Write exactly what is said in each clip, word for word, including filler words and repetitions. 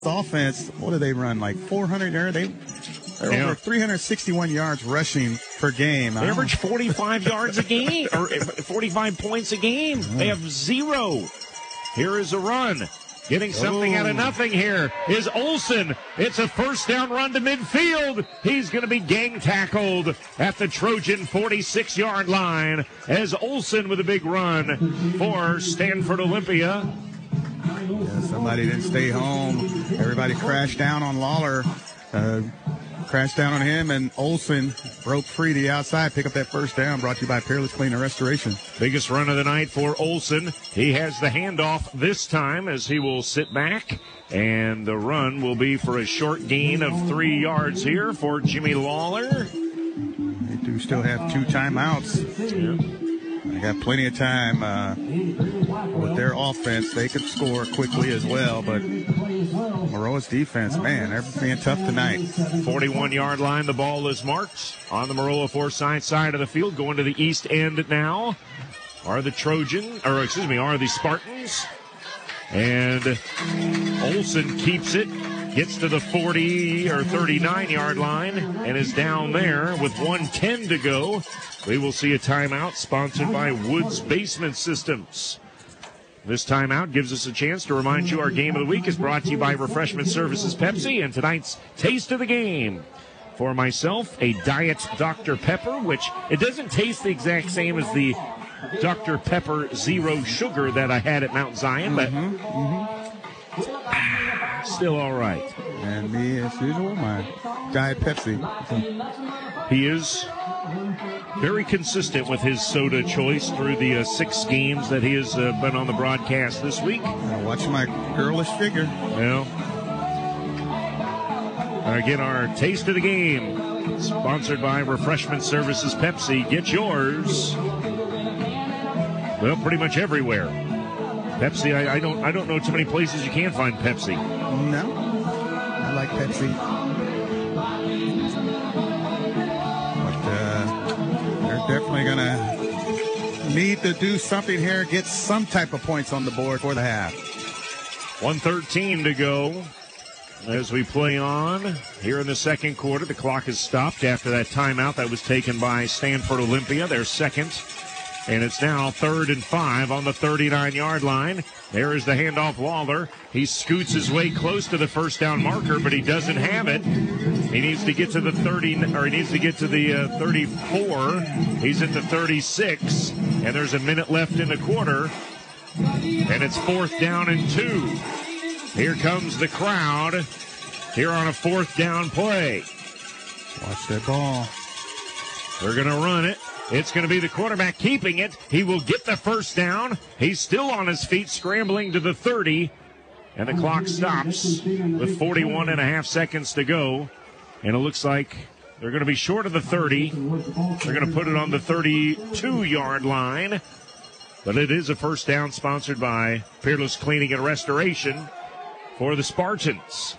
offense, what do they run? Like four hundred yards? They, they're yeah. over three hundred sixty-one yards rushing per game. They average forty-five yards a game, or forty-five points a game. Yeah. They have zero. Here is a run. Getting something Ooh. out of nothing here is Olsen. It's a first down run to midfield. He's going to be gang tackled at the Trojan forty-six-yard line as Olsen with a big run for Stanford Olympia. Yeah, somebody didn't stay home. Everybody crashed down on Lawler. Uh, crashed down on him, and Olsen broke free to the outside. Pick up that first down. Brought to you by Peerless Clean and Restoration. Biggest run of the night for Olsen. He has the handoff this time as he will sit back, and the run will be for a short gain of three yards here for Jimmy Lawler. They do still have two timeouts. Yeah. They got plenty of time uh, with their offense. They could score quickly as well, but Maroa's defense, man, they're being tough tonight. forty-one-yard line, the ball is marked on the Maroa Forsyth side of the field. Going to the east end now are the Trojan, or excuse me, are the Spartans. And Olsen keeps it, gets to the forty or thirty-nine-yard line, and is down there with one ten to go. We will see a timeout sponsored by Woods Basement Systems. This timeout gives us a chance to remind you our game of the week is brought to you by Refreshment Services Pepsi and tonight's Taste of the Game. For myself, a Diet Doctor Pepper, which it doesn't taste the exact same as the Doctor Pepper Zero Sugar that I had at Mount Zion, but mm-hmm, mm-hmm. still all right. And me, as usual, my Diet Pepsi. He is very consistent with his soda choice through the uh, six games that he has uh, been on the broadcast this week. Uh, watch my girlish figure. Well, again, our Taste of the Game, sponsored by Refreshment Services Pepsi. Get yours. Well, pretty much everywhere. Pepsi, I, I don't, I don't know too many places you can find Pepsi. No, I like Pepsi. Definitely going to need to do something here, get some type of points on the board for the half. one thirteen to go as we play on here in the second quarter. The clock is stopped after that timeout that was taken by Stanford Olympia, their second. And it's now third and five on the thirty-nine-yard line. There is the handoff, Lawler. He scoots his way close to the first down marker, but he doesn't have it. He needs to get to the thirty, or he needs to get to the uh, thirty-four. He's at the thirty-six, and there's a minute left in the quarter. And it's fourth down and two. Here comes the crowd here on a fourth down play. Watch that ball. They're going to run it. It's going to be the quarterback keeping it. He will get the first down. He's still on his feet, scrambling to the thirty. And the clock stops with forty-one and a half seconds to go. And it looks like they're going to be short of the thirty. They're going to put it on the thirty-two-yard line. But it is a first down sponsored by Peerless Cleaning and Restoration for the Spartans.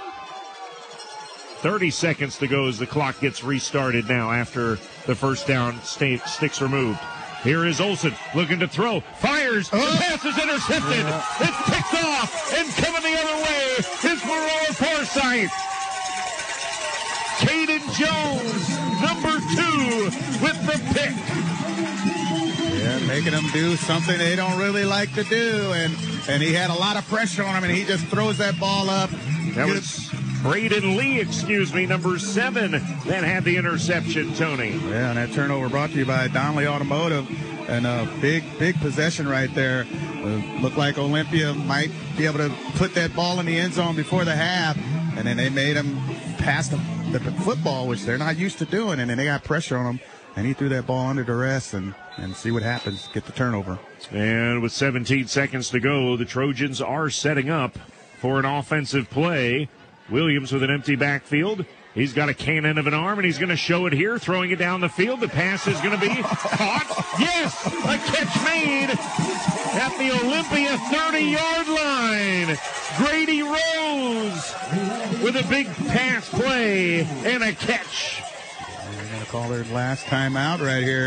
thirty seconds to go as the clock gets restarted now after the first down st- sticks removed. Here is Olsen looking to throw. Fires. Oh. The pass is intercepted. Uh. It's picked off. And coming the other way is Maroa Forsyth. Caden Jones, number two, with the pick. Yeah, making them do something they don't really like to do. And, and he had a lot of pressure on him, and he just throws that ball up. That was Braden Lee, excuse me, number seven, that had the interception, Tony. Yeah, and that turnover brought to you by Donnelly Automotive. And a big, big possession right there. Uh, looked like Olympia might be able to put that ball in the end zone before the half. And then they made him pass the, the football, which they're not used to doing. And then they got pressure on him. And he threw that ball under duress and, and see what happens. Get the turnover. And with seventeen seconds to go, the Trojans are setting up for an offensive play. Williams with an empty backfield. He's got a cannon of an arm, and he's going to show it here, throwing it down the field. The pass is going to be caught. Yes, a catch made at the Olympia thirty-yard line. Grady Rose with a big pass play and a catch. They're going to call their last timeout right here.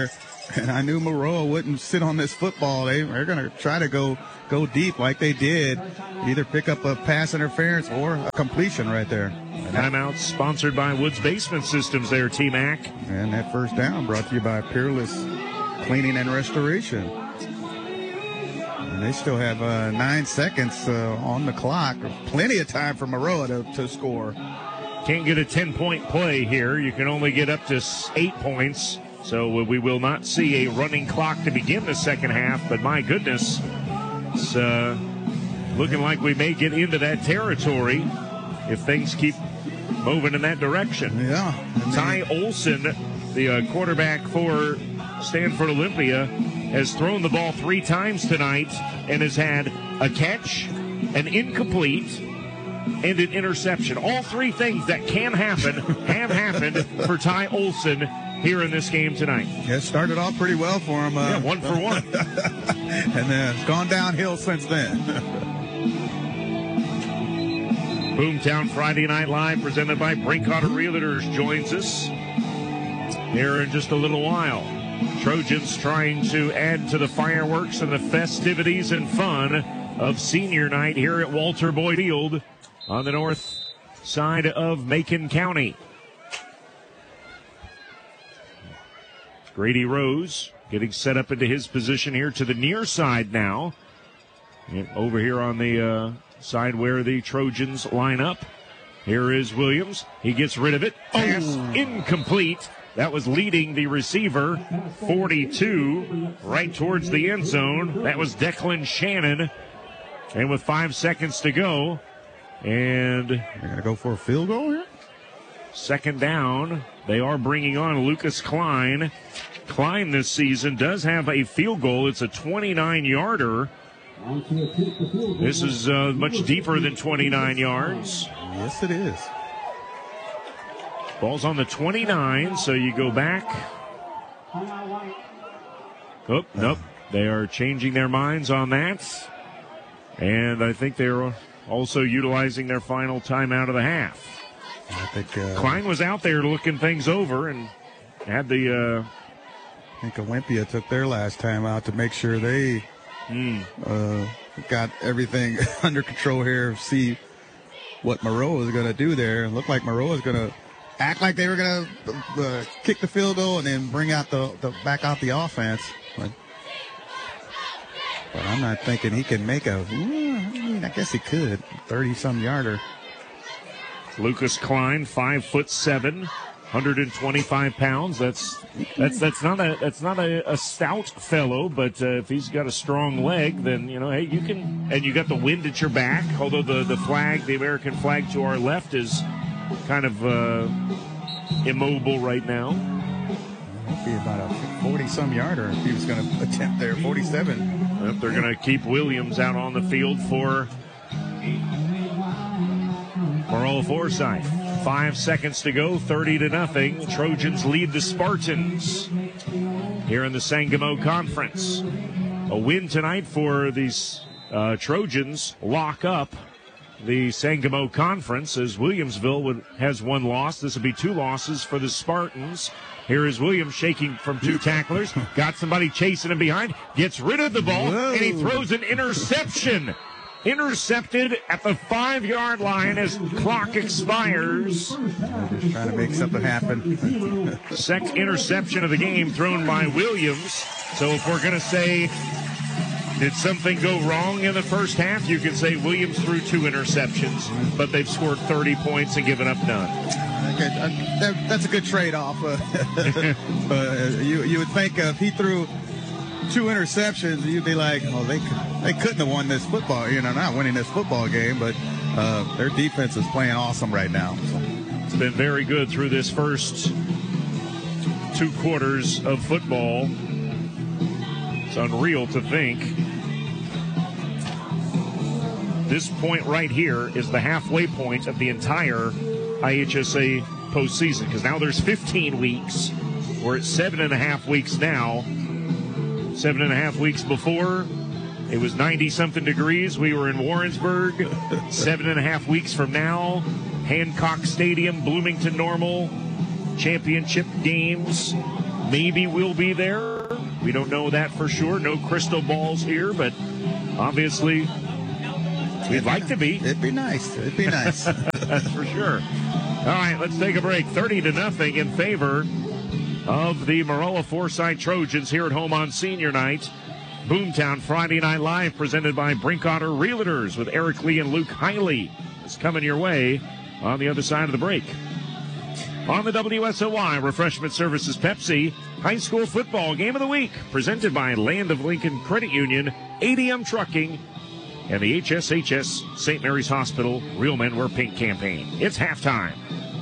And I knew Maroa wouldn't sit on this football. They, they're going to try to go go deep like they did, either pick up a pass interference or a completion right there. Timeout sponsored by Woods Basement Systems there, T-Mac. And that first down brought to you by Peerless Cleaning and Restoration. And they still have uh, nine seconds uh, on the clock. Plenty of time for Maroa to, to score. Can't get a ten-point play here. You can only get up to eight points. So we will not see a running clock to begin the second half. But my goodness, it's uh, looking like we may get into that territory if things keep moving in that direction. Yeah. Ty Olson, the uh, quarterback for Stanford Olympia, has thrown the ball three times tonight and has had a catch, an incomplete, and an interception. All three things that can happen have happened for Ty Olson here in this game tonight. Yeah, it started off pretty well for him. Uh, yeah, one for one. And then it's gone downhill since then. Boomtown Friday Night Live, presented by Brinkotter Realtors, joins us here in just a little while. Trojans trying to add to the fireworks and the festivities and fun of senior night here at Walter Boyd Field on the north side of Macon County. Grady Rose getting set up into his position here to the near side now. And over here on the uh, side where the Trojans line up. Here is Williams. He gets rid of it. Pass oh. incomplete. That was leading the receiver, forty-two, right towards the end zone. That was Declan Shannon. And with five seconds to go, and they're going to go for a field goal here? Second down. They are bringing on Lucas Klein. Klein this season does have a field goal. It's a twenty-nine yarder. This is uh, much deeper than twenty-nine yards. Yes, it is. Ball's on the twenty-nine, so you go back. Oh, nope. They are changing their minds on that. And I think they're also utilizing their final timeout of the half. I think uh, Klein was out there looking things over and had the... Uh, I think Olympia took their last time out to make sure they mm. uh, got everything under control here. See what Maroa is going to do there. It looked like Maroa is going to act like they were going to uh, kick the field goal and then bring out the, the back out the offense. But, but I'm not thinking he can make a. I mean, I guess he could. thirty-some yarder. Lucas Klein, five foot seven. one hundred twenty-five pounds. That's that's that's not a that's not a, a stout fellow, but uh, if he's got a strong leg, then you know, hey, you can. And you got the wind at your back. Although the the flag, the American flag to our left, is kind of uh, immobile right now. It'd be about a forty-some yarder if he was going to attempt there. forty-seven. Yep, they're going to keep Williams out on the field for Maroa Forsyth. Five seconds to go, thirty to nothing. Trojans lead the Spartans here in the Sangamo Conference. A win tonight for these uh, Trojans lock up the Sangamo Conference as Williamsville would, has one loss. This would be two losses for the Spartans. Here is Williams shaking from two tacklers. Got somebody chasing him behind. Gets rid of the ball, Whoa. and he throws an interception. Intercepted at the five-yard line as clock expires. They're just trying to make something happen. Second interception of the game thrown by Williams. So if we're going to say, did something go wrong in the first half, you can say Williams threw two interceptions, but they've scored thirty points and given up none. Okay, uh, that, that's a good trade-off. Uh, uh, you, you would think uh, if he threw two interceptions, you'd be like, oh, they they couldn't have won this football, you know, not winning this football game, but uh, their defense is playing awesome right now. It's been very good through this first two quarters of football. It's unreal to think. This point right here is the halfway point of the entire I H S A postseason, because now there's fifteen weeks. We're at seven and a half weeks now. Seven and a half weeks before, it was ninety-something degrees. We were in Warrensburg. Seven and a half weeks from now, Hancock Stadium, Bloomington Normal, championship games. Maybe we'll be there. We don't know that for sure. No crystal balls here, but obviously we'd like to be. It'd be nice. It'd be nice. That's for sure. All right, let's take a break. thirty to nothing in favor of the Maroa Forsyth Trojans here at home on senior night. Boomtown Friday Night Live presented by Brinkotter Realtors with Eric Lee and Luke Hiley. It's coming your way on the other side of the break. On the W S O Y Refreshment Services Pepsi High School Football Game of the Week presented by Land of Lincoln Credit Union, A D M Trucking, and the H S H S Saint Mary's Hospital Real Men Wear Pink campaign. It's halftime.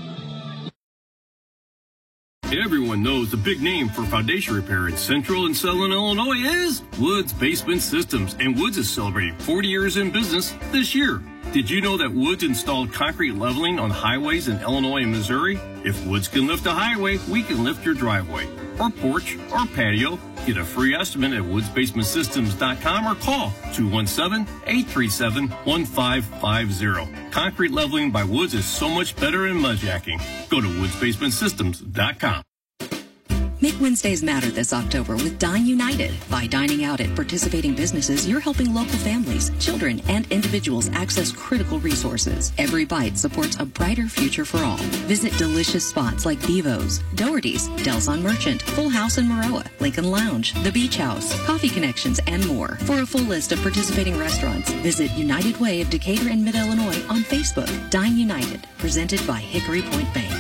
Everyone knows the big name for foundation repair in Central and Southern Illinois is Woods Basement Systems, and Woods is celebrating forty years in business this year. Did you know that Woods installed concrete leveling on highways in Illinois and Missouri? If Woods can lift a highway, we can lift your driveway, or porch, or patio. Get a free estimate at woods basement systems dot com or call two one seven, eight three seven, one five five zero. Concrete leveling by Woods is so much better than mudjacking. Go to woods basement systems dot com. Make Wednesdays matter this October with Dine United. By dining out at participating businesses, you're helping local families, children, and individuals access critical resources. Every bite supports a brighter future for all. Visit delicious spots like Bevo's, Doherty's, Del's on Merchant, Full House in Maroa, Lincoln Lounge, The Beach House, Coffee Connections, and more. For a full list of participating restaurants, visit United Way of Decatur and Mid-Illinois on Facebook. Dine United, presented by Hickory Point Bank.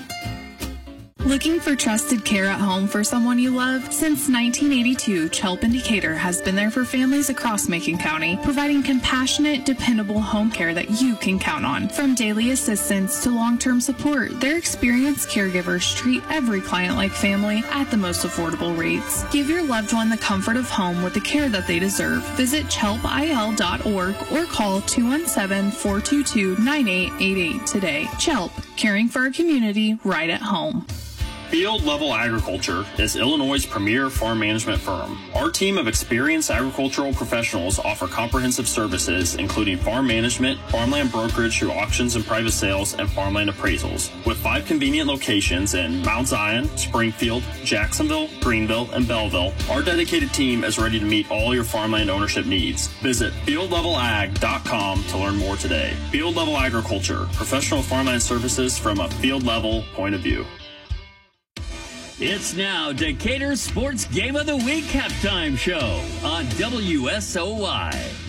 Looking for trusted care at home for someone you love? Since nineteen eighty-two, Chelp in Decatur has been there for families across Macon County, providing compassionate, dependable home care that you can count on. From daily assistance to long-term support, their experienced caregivers treat every client like family at the most affordable rates. Give your loved one the comfort of home with the care that they deserve. Visit chelp I L dot org or call two one seven, four two two, nine eight eight eight today. Chelp, caring for our community right at home. Field Level Agriculture is Illinois' premier farm management firm. Our team of experienced agricultural professionals offer comprehensive services, including farm management, farmland brokerage through auctions and private sales, and farmland appraisals. With five convenient locations in Mount Zion, Springfield, Jacksonville, Greenville, and Belleville, our dedicated team is ready to meet all your farmland ownership needs. Visit field level ag dot com to learn more today. Field Level Agriculture, professional farmland services from a field level point of view. It's now Decatur's Sports Game of the Week halftime show on W S O Y.